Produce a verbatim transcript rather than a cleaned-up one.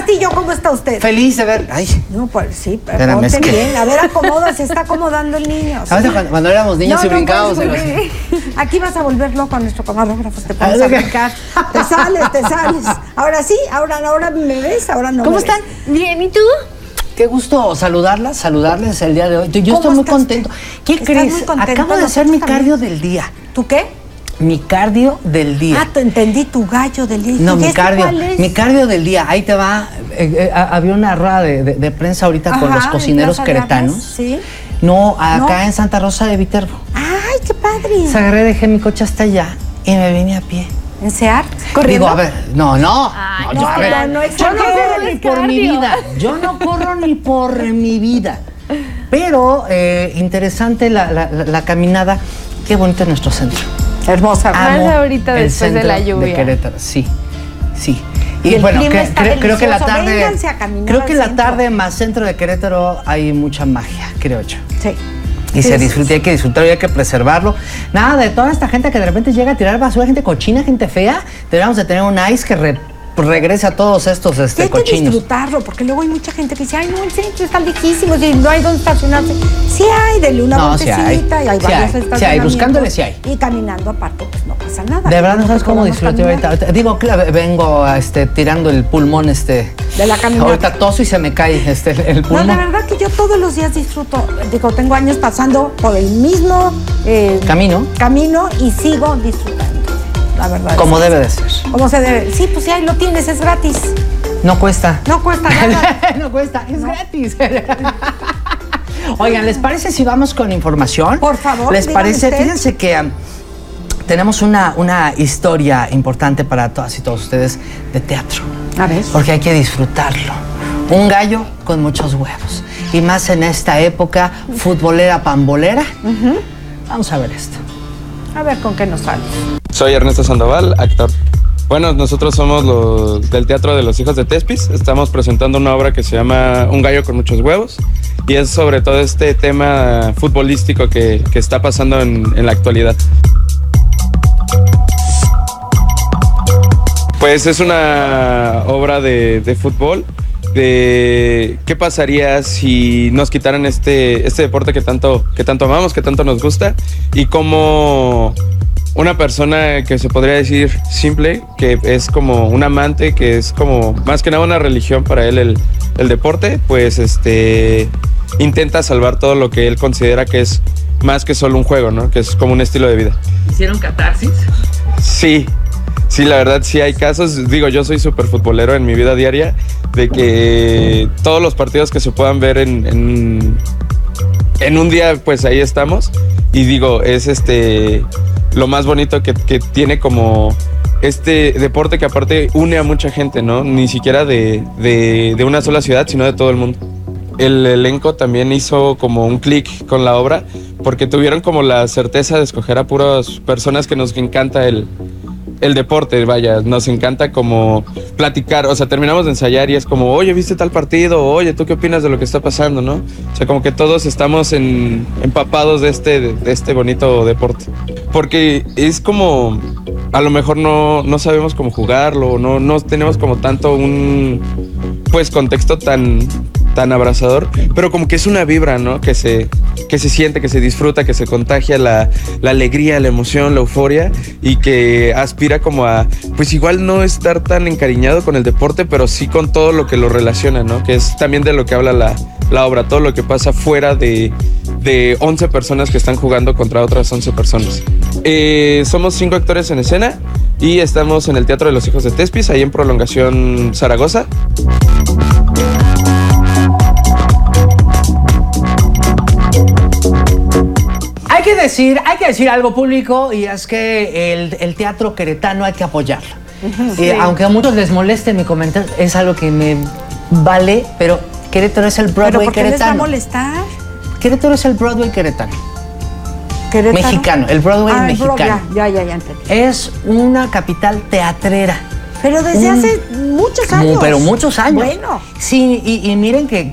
Castillo, ¿cómo está usted? Feliz de ver. Ay. No, pues sí, pero Espérame, ponte es que- bien. A ver, acomoda, se está acomodando el niño. ¿Sabes ¿sí? cuando, cuando éramos niños No, y no brincábamos? puedes, en los- güey. Aquí vas a volver loco a nuestro camarógrafo, te pones Ah, a ok. brincar. Te sales, te sales. Ahora sí, ahora, ahora me ves, ahora no ¿Cómo me están? ves. Bien, ¿y tú? Qué gusto saludarlas, saludarles el día de hoy. Yo ¿Cómo estoy muy estás? contento. ¿Qué ¿Estás crees? muy contento? Acabo de hacer Nosotros mi cardio también. del día. ¿Tú qué? Mi cardio del día. Ah, te entendí tu gallo del día. No, ¿Y mi este cardio. cuál es? Mi cardio del día. Ahí te va. Eh, eh, a- había una rueda de, de- de prensa ahorita con Ajá, los en cocineros Plaza de queretanos. Armas, sí. No, acá No. en Santa Rosa de Viterbo. Ay, qué padre. Se agarré, dejé mi coche hasta allá y me vine a pie. ¿En Sear? Digo, a ver, no, no. Ay, no, no, yo, a ver, no, no yo no exageres, corro ni por mi cardio. vida. Yo no corro ni por mi vida. Pero eh, interesante la, la, la- la caminada. Qué bonito es nuestro centro. Hermosa. Más Amo ahorita el después de centro la lluvia. De Querétaro, sí, sí. Y el clima que- está creo, creo que la delicioso. tarde, Vénganse a caminar creo al que la centro. tarde más centro de Querétaro hay mucha magia, creo yo. Sí. Y Sí, se sí, disfruta, y hay que disfrutar y hay que preservarlo. Nada de toda esta gente que de repente llega a tirar basura, gente cochina, gente fea. Deberíamos de tener un ICE que re- regrese a todos estos Sí, este, hay que cochinos. disfrutarlo, porque luego hay mucha gente que dice, ay, no, el centro está lejísimo y no hay dónde estacionarse. Sí hay, denle una No, sí vueltecita hay. y hay Sí varios hay, sí hay, estacionamientos. buscándole sí hay. Y caminando aparte, pues no pasa nada. De verdad no sabes Nosotros cómo podemos disfruté caminar. ahorita. Digo, claro, vengo este, tirando el pulmón este. De la caminata. Ahorita toso y se me cae este, el No, pulmón. la verdad que yo todos los días disfruto. Digo, tengo años pasando por el mismo eh, Camino. camino y sigo disfrutando. La verdad. Como es- debe de ser. Como se debe. Sí, pues sí, ahí lo tienes, es gratis. No cuesta. No cuesta nada. No cuesta, es gratis. Oigan, ¿les parece si vamos con información? Por favor, ¿Les dígame parece? usted. Fíjense que um, tenemos una, una historia importante para todas y todos ustedes de teatro. A ver. Porque hay que disfrutarlo. Un gallo con muchos huevos. Y más en esta época futbolera pambolera. Vamos a ver esto. A ver con qué nos sale. Soy Ernesto Sandoval, actor. Bueno, nosotros somos los del Teatro de los Hijos de Tespis. Estamos presentando una obra que se llama Un gallo con muchos huevos. Y es sobre todo este tema futbolístico que, que está pasando en, en la actualidad. Pues es una obra de, de fútbol, de qué pasaría si nos quitaran este, este deporte que tanto, que tanto amamos, que tanto nos gusta, y cómo una persona que se podría decir simple, que es como un amante, que es como más que nada una religión para él el, el deporte, pues este intenta salvar todo lo que él considera que es más que solo un juego, ¿no? Que es como un estilo de vida. ¿Hicieron catarsis? Sí, sí, la verdad sí hay casos. Digo, yo soy súper futbolero en mi vida diaria, de que todos los partidos que se puedan ver en, en, en un día, pues ahí estamos. Y digo, es este lo más bonito que, que tiene como este deporte que aparte une a mucha gente, ¿no? Ni siquiera de, de, de una sola ciudad, sino de todo el mundo. El elenco también hizo como un clic con la obra, porque tuvieron como la certeza de escoger a puras personas que nos encanta el, el deporte, vaya, nos encanta como platicar, o sea, terminamos de ensayar y es como, oye, ¿viste tal partido? Oye, ¿tú qué opinas de lo que está pasando, no? O sea, como que todos estamos en, empapados de este, de este bonito deporte. Porque es como, a lo mejor no, no sabemos cómo jugarlo, no, no tenemos como tanto un, pues, contexto tan... tan abrazador, pero como que es una vibra, ¿no? Que se, que se siente, que se disfruta, que se contagia la, la alegría, la emoción, la euforia, y que aspira como a, pues igual no estar tan encariñado con el deporte, pero sí con todo lo que lo relaciona, ¿no? Que es también de lo que habla la, la obra, todo lo que pasa fuera de, de once personas que están jugando contra otras once personas. Eh, somos cinco actores en escena y estamos en el Teatro de los Hijos de Tespis, ahí en Prolongación Zaragoza. Hay que decir, hay que decir algo público, y es que el, el teatro queretano hay que apoyarlo. Y aunque a muchos les moleste mi comentario, es algo que me vale, pero Querétaro es el ¿Pero Broadway por qué les va a queretano. molestar? Querétaro es el Broadway queretano. ¿Querétaro? Mexicano, el Broadway Ah, el Broadway, mexicano. Ya, ya, ya entendí. Es una capital teatrera. Pero desde Un- hace muchos Mu- años. Pero muchos años. Bueno. Sí, y, y miren que